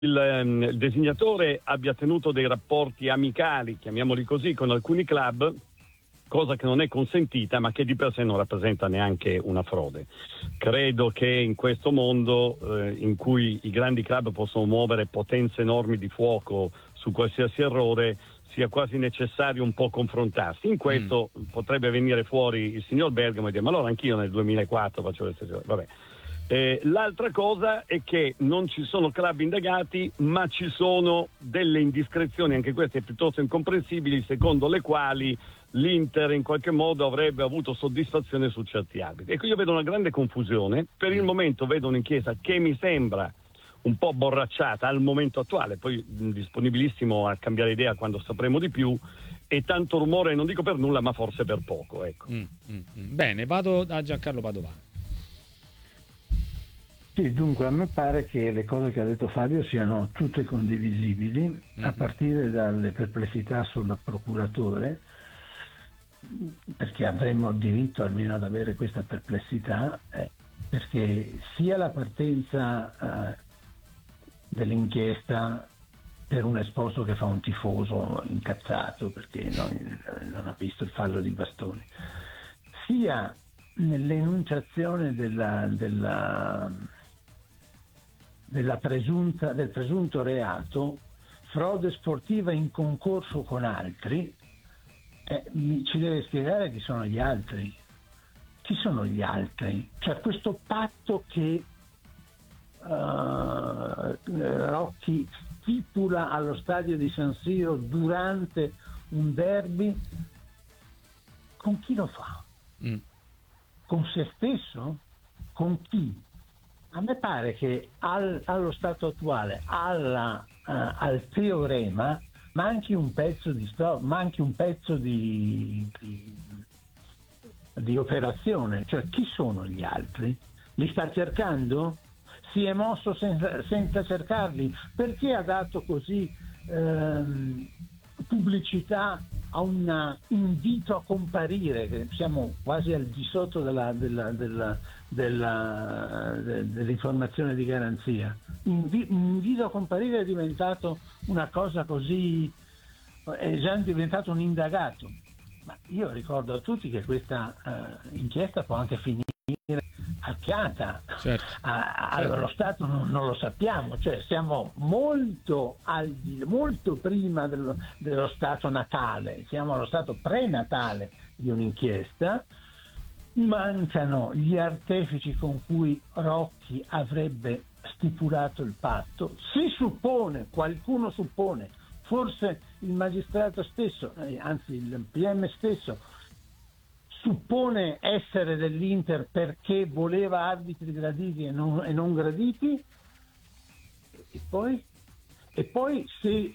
il designatore abbia tenuto dei rapporti amicali, chiamiamoli così, con alcuni club, cosa che non è consentita, ma che di per sé non rappresenta neanche una frode. Credo che in questo mondo in cui i grandi club possono muovere potenze enormi di fuoco su qualsiasi errore, sia quasi necessario un po' confrontarsi. In questo potrebbe venire fuori il signor Bergamo e dire: ma allora anch'io nel 2004 faccio le stesse cose. Vabbè. L'altra cosa è che non ci sono club indagati, ma ci sono delle indiscrezioni, anche queste piuttosto incomprensibili, secondo le quali l'Inter in qualche modo avrebbe avuto soddisfazione su certi arbitri. Ecco, io vedo una grande confusione. Per il momento vedo un'inchiesta che mi sembra un po' borracciata al momento attuale, poi disponibilissimo a cambiare idea quando sapremo di più, e tanto rumore non dico per nulla, ma forse per poco, ecco. Bene, vado da Giancarlo Padovani. Sì, dunque a me pare che le cose che ha detto Fabio siano tutte condivisibili, a partire dalle perplessità sul procuratore, perché avremmo diritto almeno ad avere questa perplessità, perché sia la partenza dell'inchiesta per un esposto che fa un tifoso incazzato perché non ha visto il fallo di Bastoni, sia nell'enunciazione del presunto reato, frode sportiva in concorso con altri, ci deve spiegare chi sono gli altri. Chi sono gli altri? Cioè questo patto che Rocchi stipula allo stadio di San Siro durante un derby, con chi lo fa? Con se stesso? Con chi? A me pare che allo stato attuale, al teorema, manchi un pezzo di storia, manchi un pezzo di operazione. Cioè, chi sono gli altri? Li sta cercando? Si è mosso senza cercarli? Perché ha dato così pubblicità a un invito a comparire, che siamo quasi al di sotto dell'informazione di garanzia. Invito a comparire è diventato una cosa così, è già diventato un indagato. Ma io ricordo a tutti che questa inchiesta può anche finire archiata. Certo. Allo Stato non lo sappiamo, cioè siamo molto prima dello stato natale, siamo allo stato prenatale di un'inchiesta. Mancano gli artefici con cui Rocchi avrebbe stipulato il patto. Si suppone, qualcuno suppone, forse il magistrato stesso, anzi il PM stesso, suppone essere dell'Inter perché voleva arbitri graditi e non graditi. E poi se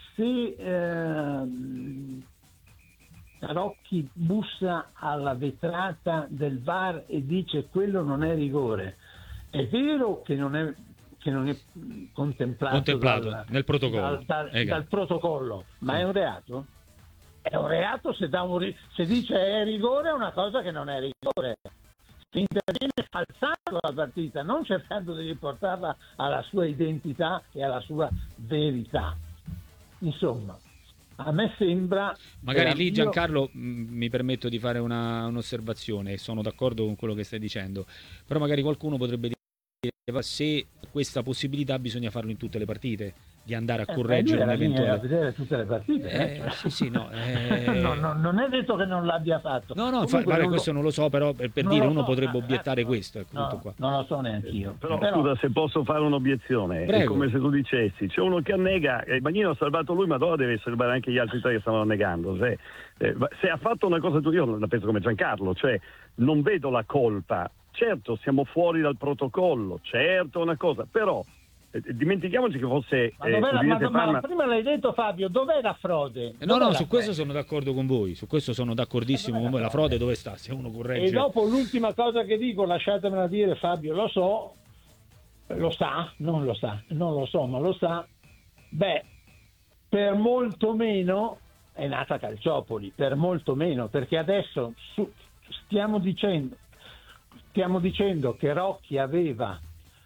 Rocchi bussa alla vetrata del VAR e dice quello non è rigore, è vero che non è contemplato nel protocollo, dal protocollo, ma è un reato? È un reato se dice è rigore, è una cosa che non è rigore. Si interviene falsando la partita, non cercando di riportarla alla sua identità e alla sua verità. Insomma, a me sembra... Magari lì, Giancarlo, mi permetto di fare un'osservazione, e sono d'accordo con quello che stai dicendo, però magari qualcuno potrebbe dire se questa possibilità bisogna farlo in tutte le partite, di andare a correggere un eventuale... a vedere tutte le partite. Non è detto che non l'abbia fatto. Questo non lo so, però per dire, uno potrebbe obiettare questo. Tutto qua. Non lo so neanche io. Però scusa, se posso fare un'obiezione, è come se tu dicessi: c'è uno che annega, il Bagnino ha salvato lui, ma allora deve salvare anche gli altri tre che stavano annegando. Se ha fatto una cosa, io la penso come Giancarlo, cioè non vedo la colpa. Certo, siamo fuori dal protocollo, certo, una cosa, però dimentichiamoci che fosse... Ma prima l'hai detto, Fabio, dov'è la frode? Su questo sono d'accordo con voi, su questo sono d'accordissimo con voi. La frode dove sta? Se uno corregge... E dopo l'ultima cosa che dico, lasciatemela dire, Fabio, lo so, lo sa, non lo so, ma lo sa, per molto meno è nata Calciopoli, per molto meno, perché adesso stiamo dicendo che Rocchi aveva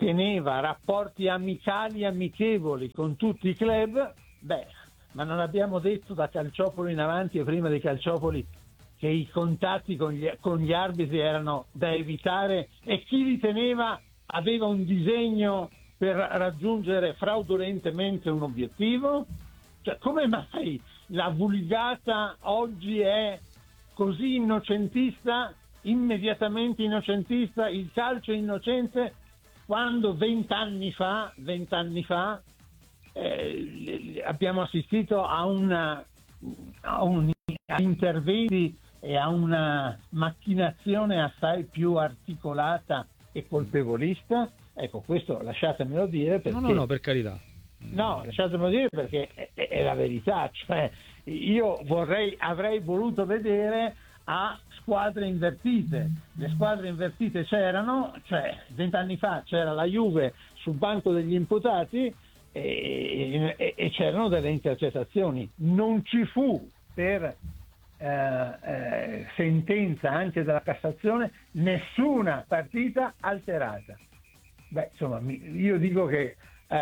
teneva rapporti amicali, amichevoli con tutti i club, ma non abbiamo detto da Calciopoli in avanti e prima di Calciopoli che i contatti con gli arbitri erano da evitare, e chi li teneva aveva un disegno per raggiungere fraudolentemente un obiettivo? Cioè, come mai la vulgata oggi è così innocentista, immediatamente innocentista, il calcio è innocente, quando 20 anni fa abbiamo assistito a interventi e a una macchinazione assai più articolata e colpevolista. Ecco, questo lasciatemelo dire perché... No, per carità. No, lasciatemelo dire perché è la verità. Cioè, io avrei voluto vedere a squadre invertite. Le squadre invertite c'erano, cioè 20 anni fa c'era la Juve sul banco degli imputati e c'erano delle intercettazioni. Non ci fu per sentenza anche della Cassazione nessuna partita alterata. Insomma, io dico che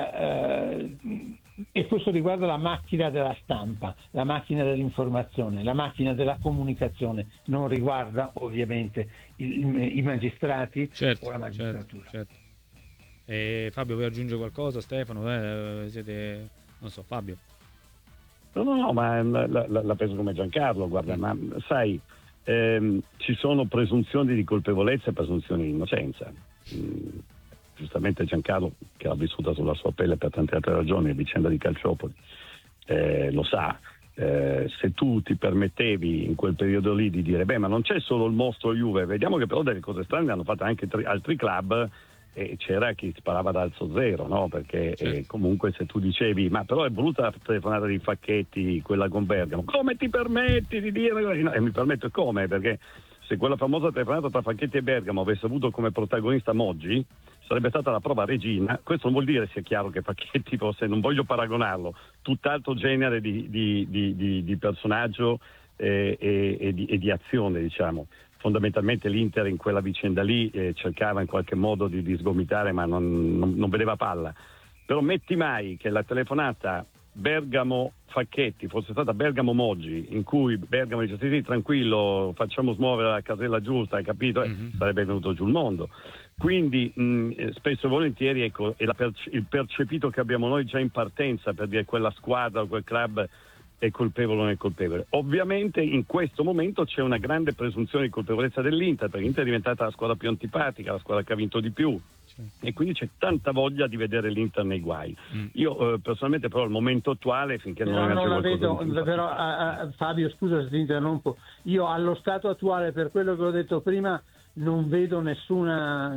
e questo riguarda la macchina della stampa, la macchina dell'informazione, la macchina della comunicazione, non riguarda ovviamente i magistrati o la magistratura. Certo. Fabio, vuoi aggiungere qualcosa? Stefano, siete... non so, Fabio. No, ma la penso come Giancarlo, guarda, ma sai, ci sono presunzioni di colpevolezza e presunzioni di innocenza. Giustamente Giancarlo, che ha vissuta sulla sua pelle per tante altre ragioni, la vicenda di Calciopoli, lo sa. Se tu ti permettevi in quel periodo lì di dire ma non c'è solo il mostro Juve, vediamo che però delle cose strane hanno fatto anche altri club, e c'era chi sparava ad alzo zero, no? Perché comunque se tu dicevi ma però è voluta la telefonata di Facchetti, quella con Bergamo, come ti permetti di dire? No, e mi permetto come, perché se quella famosa telefonata tra Facchetti e Bergamo avesse avuto come protagonista Moggi, sarebbe stata la prova regina. Questo non vuol dire, sia chiaro, che Facchetti fosse, non voglio paragonarlo, tutt'altro genere di personaggio e di azione, diciamo. Fondamentalmente l'Inter in quella vicenda lì cercava in qualche modo di sgomitare, ma non vedeva palla. Però metti mai che la telefonata Bergamo-Facchetti fosse stata Bergamo-Moggi, in cui Bergamo dice sì, tranquillo, facciamo smuovere la casella giusta, hai capito? Sarebbe venuto giù il mondo. Quindi spesso e volentieri, ecco, il percepito che abbiamo noi già in partenza per dire quella squadra o quel club è colpevole o non è colpevole. Ovviamente in questo momento c'è una grande presunzione di colpevolezza dell'Inter, perché l'Inter è diventata la squadra più antipatica, la squadra che ha vinto di più, e quindi c'è tanta voglia di vedere l'Inter nei guai. Io personalmente però al momento attuale, finché non la vedo, però Fabio, scusa se ti interrompo, io allo stato attuale, per quello che ho detto prima, non vedo nessuna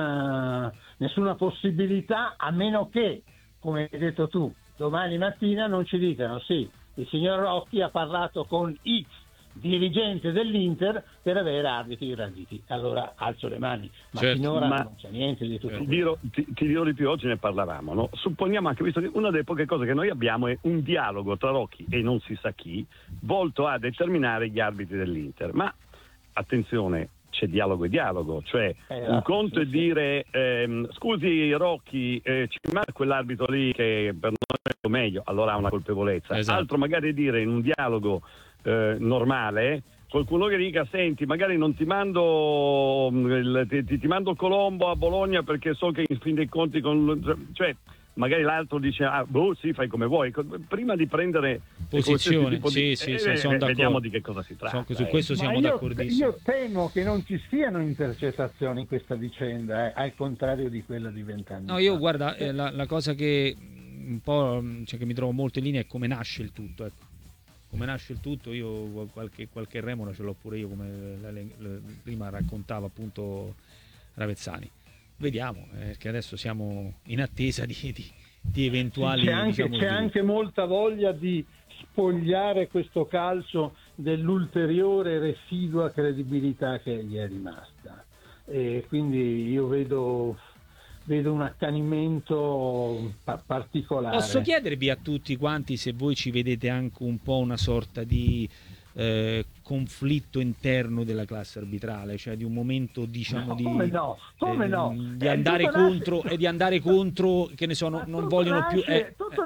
possibilità, a meno che, come hai detto tu, domani mattina non ci dicano sì, il signor Rocchi ha parlato con X dirigente dell'Inter per avere arbitri graditi. Allora alzo le mani, ma finora non c'è niente di tutto. Ti dirò di più, oggi ne parlavamo, no? Supponiamo anche, visto che una delle poche cose che noi abbiamo è un dialogo tra Rocchi e non si sa chi, volto a determinare gli arbitri dell'Inter. Ma attenzione, c'è dialogo e dialogo, cioè un conto è dire scusi Rocchi, ci manda quell'arbitro lì che per noi è meglio, allora ha una colpevolezza. Altro magari dire in un dialogo normale, qualcuno che dica senti, magari non ti mando ti mando Colombo a Bologna perché so che in fin dei conti cioè magari l'altro dice sì, fai come vuoi, prima di prendere posizione. Sono d'accordo. Vediamo di che cosa si tratta. Su questo siamo d'accordissimo. Io temo che non ci siano intercettazioni in questa vicenda, al contrario di quella di 20 anni fa. Io guarda, la cosa che un po' che mi trovo molto in linea è come nasce il tutto, ecco. Come nasce il tutto, io qualche remora ce l'ho pure io, come prima raccontava appunto Ravezzani. Vediamo, che adesso siamo in attesa di eventuali... C'è anche molta voglia di spogliare questo calcio dell'ulteriore residua credibilità che gli è rimasta. E quindi io vedo un accanimento particolare. Posso chiedervi a tutti quanti se voi ci vedete anche un po' una sorta di conflitto interno della classe arbitrale, cioè di un momento, diciamo, come no? di andare contro e di andare contro, che ne so, non vogliono più. Tutto